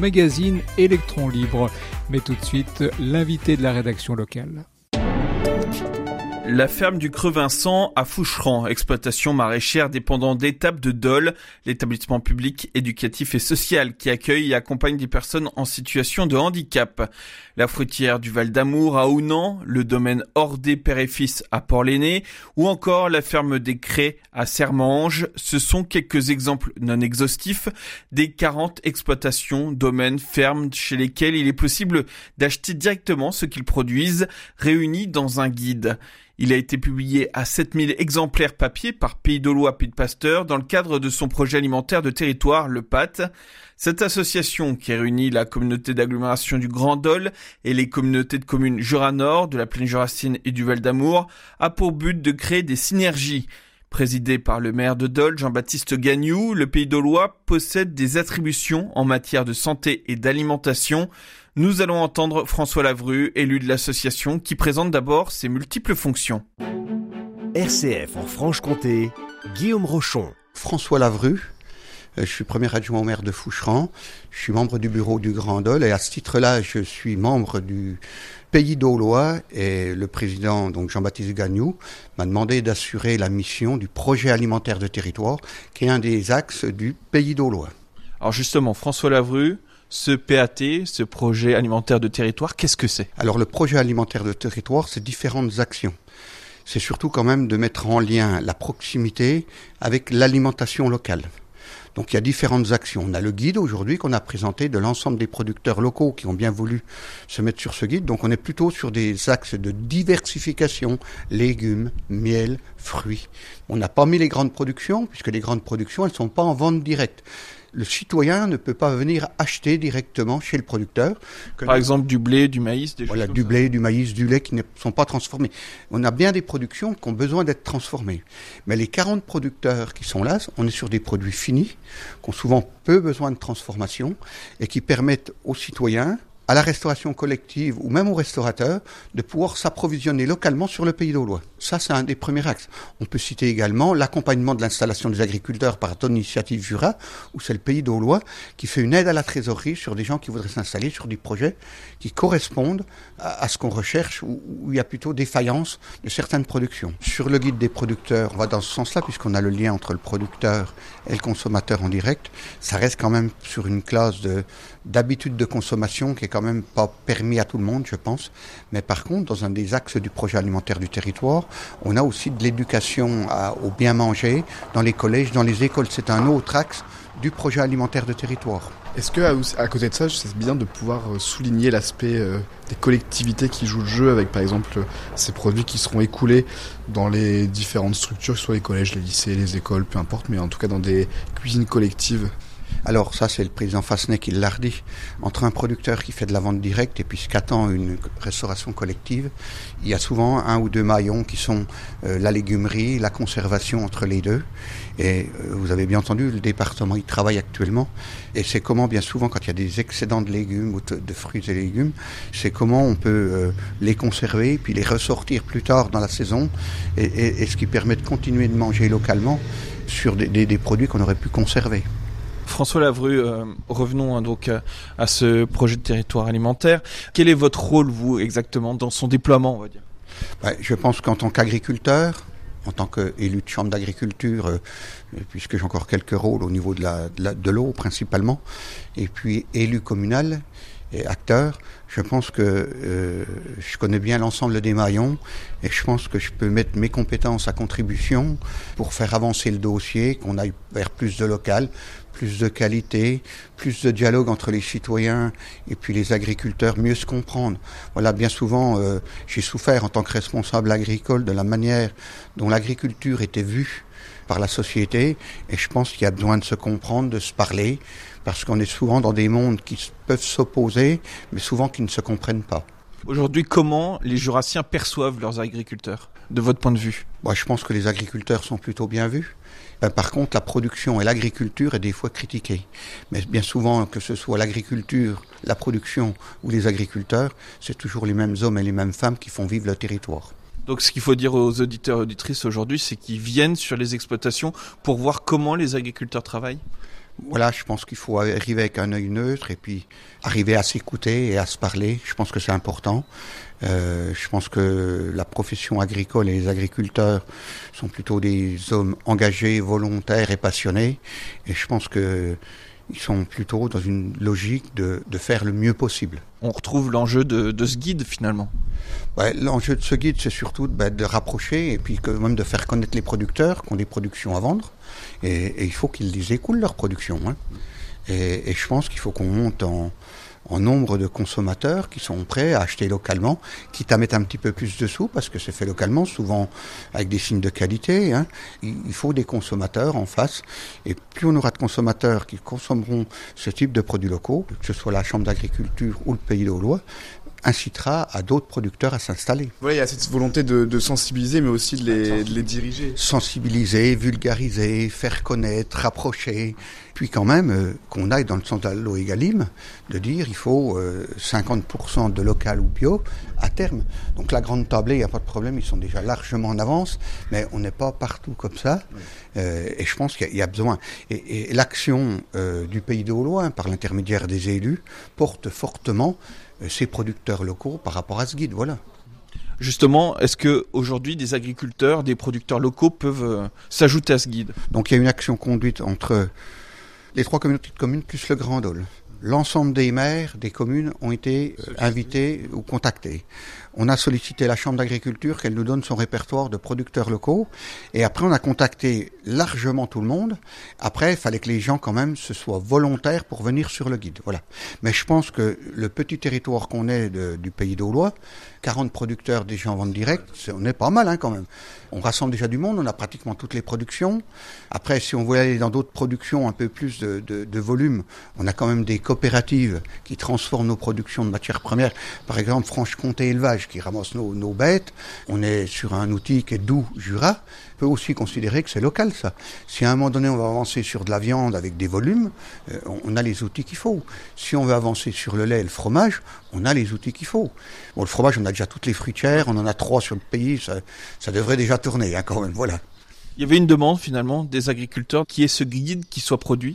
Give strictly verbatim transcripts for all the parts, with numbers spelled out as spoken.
magazine Électron Libre. Mais tout de suite, l'invité de la rédaction locale. La ferme du Creux Vincent à Foucheran, exploitation maraîchère dépendant d'Étape de Dole, l'établissement public éducatif et social qui accueille et accompagne des personnes en situation de handicap. La fruitière du Val d'Amour à Ounan, le domaine Ordé Père et Fils à Port-l'Aîné ou encore la ferme des Crêts à Sermanges, ce sont quelques exemples non exhaustifs des quarante exploitations, domaines, fermes chez lesquelles il est possible d'acheter directement ce qu'ils produisent, réunis dans un guide. Il a été publié à sept mille exemplaires papier par Pays d'Aulois Pays de Pasteur dans le cadre de son projet alimentaire de territoire, le P A T. Cette association qui réunit la communauté d'agglomération du Grand Dole et les communautés de communes Jura Nord, de la Plaine Jurassienne et du Val d'Amour a pour but de créer des synergies. Présidé par le maire de Dole, Jean-Baptiste Gagnoux, le Pays d'Aulois possède des attributions en matière de santé et d'alimentation. Nous allons entendre François Lavru, élu de l'association, qui présente d'abord ses multiples fonctions. R C F en Franche-Comté, Guillaume Rochon. François Lavru, je suis premier adjoint au maire de Foucheran, je suis membre du bureau du Grand Dole et à ce titre-là, je suis membre du Pays d'Aulois et le président, donc Jean-Baptiste Gagnoux, m'a demandé d'assurer la mission du projet alimentaire de territoire, qui est un des axes du Pays d'Aulois. Alors justement, François Lavru, ce P A T, ce projet alimentaire de territoire, qu'est-ce que c'est ? Alors le projet alimentaire de territoire, c'est différentes actions. C'est surtout quand même de mettre en lien la proximité avec l'alimentation locale. Donc il y a différentes actions. On a le guide aujourd'hui qu'on a présenté de l'ensemble des producteurs locaux qui ont bien voulu se mettre sur ce guide. Donc on est plutôt sur des axes de diversification, légumes, miel, fruits. On n'a pas mis les grandes productions, puisque les grandes productions, elles ne sont pas en vente directe. Le citoyen ne peut pas venir acheter directement chez le producteur. Par exemple du blé, du maïs, des Voilà, choses du comme blé, ça. du maïs, du lait qui ne sont pas transformés. On a bien des productions qui ont besoin d'être transformées. Mais les quarante producteurs qui sont là, on est sur des produits finis, qui ont souvent peu besoin de transformation et qui permettent aux citoyens, à la restauration collective ou même aux restaurateurs, de pouvoir s'approvisionner localement sur le Pays d'Aulois. Ça, c'est un des premiers axes. On peut citer également l'accompagnement de l'installation des agriculteurs par ton initiative Jura, où c'est le Pays d'Aulois qui fait une aide à la trésorerie sur des gens qui voudraient s'installer sur des projets qui correspondent à, à ce qu'on recherche, où, où il y a plutôt défaillance de certaines productions. Sur le guide des producteurs, on va dans ce sens-là, puisqu'on a le lien entre le producteur et le consommateur en direct. Ça reste quand même sur une classe de, d'habitude de consommation qui est quand même pas permis à tout le monde, je pense. Mais par contre, dans un des axes du projet alimentaire du territoire, on a aussi de l'éducation à, au bien manger dans les collèges, dans les écoles. C'est un autre axe du projet alimentaire de territoire. Est-ce que, à côté de ça, c'est bien de pouvoir souligner l'aspect euh, des collectivités qui jouent le jeu avec, par exemple, ces produits qui seront écoulés dans les différentes structures, que ce soit les collèges, les lycées, les écoles, peu importe, mais en tout cas dans des cuisines collectives? Alors ça, c'est le président Fassenet qui l'a redit. Entre un producteur qui fait de la vente directe et puis ce qu'attend une restauration collective, il y a souvent un ou deux maillons qui sont euh, la légumerie, la conservation entre les deux. Et euh, vous avez bien entendu, le département y travaille actuellement. Et c'est comment, bien souvent, quand il y a des excédents de légumes ou de, de fruits et légumes, c'est comment on peut euh, les conserver puis les ressortir plus tard dans la saison. Et, et, et ce qui permet de continuer de manger localement sur des, des, des produits qu'on aurait pu conserver. François Lavru, euh, revenons hein, donc à, à ce projet de territoire alimentaire. Quel est votre rôle, vous, exactement, dans son déploiement, on va dire ? Ben, je pense qu'en tant qu'agriculteur, en tant qu'élu de chambre d'agriculture, euh, puisque j'ai encore quelques rôles au niveau de, la, de, la, de l'eau principalement, et puis élu communal et acteur, je pense que euh, je connais bien l'ensemble des maillons et je pense que je peux mettre mes compétences à contribution pour faire avancer le dossier, qu'on aille vers plus de local, plus de qualité, plus de dialogue entre les citoyens et puis les agriculteurs, mieux se comprendre. Voilà, bien souvent, euh, j'ai souffert en tant que responsable agricole de la manière dont l'agriculture était vue par la société et je pense qu'il y a besoin de se comprendre, de se parler, parce qu'on est souvent dans des mondes qui peuvent s'opposer, mais souvent qui ne se comprennent pas. Aujourd'hui, comment les Jurassiens perçoivent leurs agriculteurs, de votre point de vue ? Moi, je pense que les agriculteurs sont plutôt bien vus. Ben, par contre, la production et l'agriculture est des fois critiquée. Mais bien souvent, que ce soit l'agriculture, la production ou les agriculteurs, c'est toujours les mêmes hommes et les mêmes femmes qui font vivre le territoire. Donc ce qu'il faut dire aux auditeurs et auditrices aujourd'hui, c'est qu'ils viennent sur les exploitations pour voir comment les agriculteurs travaillent ? Voilà, je pense qu'il faut arriver avec un œil neutre et puis arriver à s'écouter et à se parler. Je pense que c'est important. Euh, je pense que la profession agricole et les agriculteurs sont plutôt des hommes engagés, volontaires et passionnés. Et je pense que ils sont plutôt dans une logique de, de faire le mieux possible. On retrouve l'enjeu de, de ce guide finalement. Ouais, l'enjeu de ce guide, c'est surtout de, de rapprocher et puis quand même de faire connaître les producteurs qui ont des productions à vendre. Et, et il faut qu'ils les écoulent leur production. Hein. Et, et je pense qu'il faut qu'on monte en, en nombre de consommateurs qui sont prêts à acheter localement, quitte à mettre un petit peu plus de sous, parce que c'est fait localement, souvent avec des signes de qualité. Hein. Il, il faut des consommateurs en face. Et plus on aura de consommateurs qui consommeront ce type de produits locaux, que ce soit la Chambre d'agriculture ou le Pays d'Aulois, incitera à d'autres producteurs à s'installer. Voilà, il y a cette volonté de, de sensibiliser, mais aussi de les, de les diriger. Sensibiliser, vulgariser, faire connaître, rapprocher. Puis quand même, euh, qu'on aille dans le sens de la loi Egalim, de dire il faut euh, cinquante pour cent de local ou bio à terme. Donc la grande tablée, il n'y a pas de problème, ils sont déjà largement en avance, mais on n'est pas partout comme ça. Oui. Euh, et je pense qu'il y a, il y a besoin. Et, et l'action euh, du Pays d'Aulois, par l'intermédiaire des élus, porte fortement ces producteurs locaux par rapport à ce guide, voilà. Justement, est-ce que aujourd'hui des agriculteurs, des producteurs locaux peuvent euh, s'ajouter à ce guide ? Donc il y a une action conduite entre les trois communautés de communes plus le Grand Dôle. L'ensemble des maires des communes ont été euh, invités ou contactés. On a sollicité la Chambre d'agriculture qu'elle nous donne son répertoire de producteurs locaux. Et après, on a contacté largement tout le monde. Après, il fallait que les gens, quand même, se soient volontaires pour venir sur le guide. Voilà. Mais je pense que le petit territoire qu'on est de, du Pays d'Aulois, quarante producteurs déjà en vente directe, c'est, on est pas mal, hein, quand même. On rassemble déjà du monde, on a pratiquement toutes les productions. Après, si on voulait aller dans d'autres productions, un peu plus de, de, de volume, on a quand même des coopératives qui transforment nos productions de matières premières. Par exemple, Franche-Comté Élevage, qui ramasse nos, nos bêtes. On est sur un outil qui est Doubs Jura. On peut aussi considérer que c'est local, ça. Si à un moment donné, on va avancer sur de la viande avec des volumes, euh, on a les outils qu'il faut. Si on veut avancer sur le lait et le fromage, on a les outils qu'il faut. Bon, le fromage, on a déjà toutes les fruitières, on en a trois sur le pays, ça, ça devrait déjà tourner, hein, quand même, voilà. Il y avait une demande, finalement, des agriculteurs qui est ce guide qui soit produit.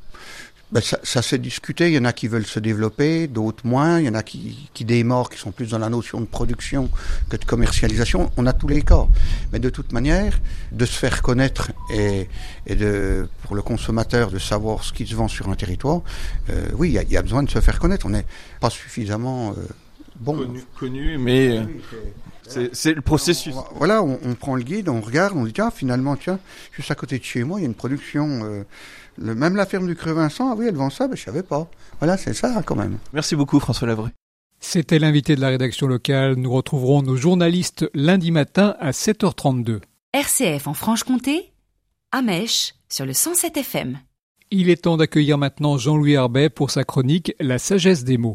Ben ça, ça s'est discuté, il y en a qui veulent se développer, d'autres moins, il y en a qui, qui démorent, qui sont plus dans la notion de production que de commercialisation, on a tous les cas. Mais de toute manière, de se faire connaître et, et de, pour le consommateur de savoir ce qui se vend sur un territoire, euh, oui, il y a, il y a besoin de se faire connaître, on n'est pas suffisamment euh, bon. Connu, connu mais euh, c'est, c'est le processus. On, voilà, on, on prend le guide, on regarde, on dit tiens, finalement, tiens, juste à côté de chez moi, il y a une production... Euh, Le, même la ferme du Creux Vincent, ah oui, elle vend ça, mais je savais pas. Voilà, c'est ça quand même. Merci beaucoup François Lavray. C'était l'invité de la rédaction locale. Nous retrouverons nos journalistes lundi matin à sept heures trente-deux. R C F en Franche-Comté, à Mèche, sur le cent sept F M. Il est temps d'accueillir maintenant Jean-Louis Herbet pour sa chronique « La sagesse des mots ».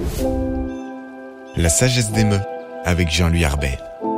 La sagesse des mots, avec Jean-Louis Herbet.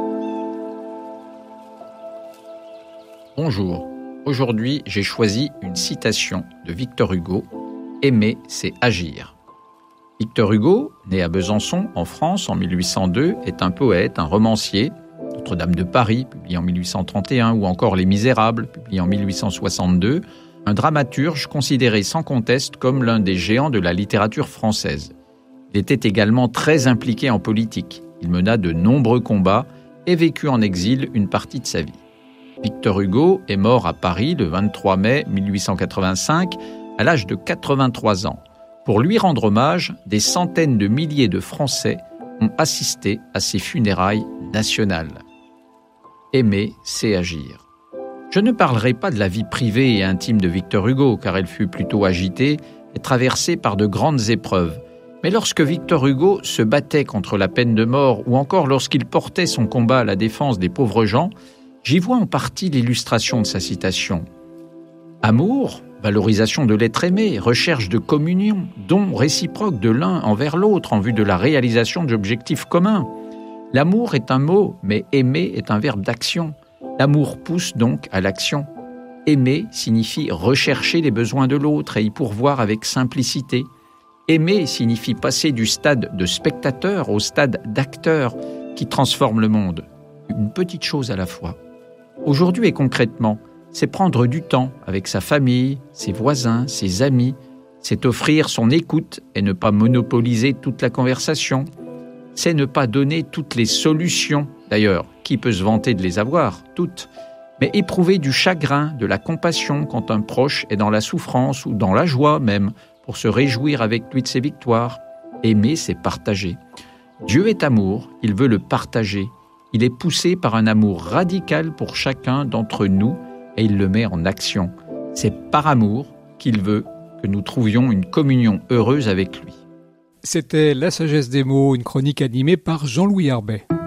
Bonjour. Aujourd'hui, j'ai choisi une citation de Victor Hugo « Aimer, c'est agir ». Victor Hugo, né à Besançon, en France, en mille huit cent deux, est un poète, un romancier, Notre-Dame de Paris, publié en mille huit cent trente et un, ou encore Les Misérables, publié en mille huit cent soixante-deux, un dramaturge considéré sans conteste comme l'un des géants de la littérature française. Il était également très impliqué en politique. Il mena de nombreux combats et vécut en exil une partie de sa vie. Victor Hugo est mort à Paris le vingt-trois mai mille huit cent quatre-vingt-cinq à l'âge de quatre-vingt-trois ans. Pour lui rendre hommage, des centaines de milliers de Français ont assisté à ses funérailles nationales. Aimer, c'est agir. Je ne parlerai pas de la vie privée et intime de Victor Hugo, car elle fut plutôt agitée et traversée par de grandes épreuves. Mais lorsque Victor Hugo se battait contre la peine de mort, ou encore lorsqu'il portait son combat à la défense des pauvres gens, j'y vois en partie l'illustration de sa citation. Amour, valorisation de l'être aimé, recherche de communion, don réciproque de l'un envers l'autre en vue de la réalisation d'objectifs communs. L'amour est un mot, mais aimer est un verbe d'action. L'amour pousse donc à l'action. Aimer signifie rechercher les besoins de l'autre et y pourvoir avec simplicité. Aimer signifie passer du stade de spectateur au stade d'acteur qui transforme le monde. Une petite chose à la fois. Aujourd'hui et concrètement, c'est prendre du temps avec sa famille, ses voisins, ses amis, c'est offrir son écoute et ne pas monopoliser toute la conversation, c'est ne pas donner toutes les solutions, d'ailleurs, qui peut se vanter de les avoir, toutes, mais éprouver du chagrin, de la compassion quand un proche est dans la souffrance ou dans la joie même, pour se réjouir avec lui de ses victoires. Aimer, c'est partager. Dieu est amour, il veut le partager. Il est poussé par un amour radical pour chacun d'entre nous et il le met en action. C'est par amour qu'il veut que nous trouvions une communion heureuse avec lui. C'était La sagesse des mots, une chronique animée par Jean-Louis Arbet.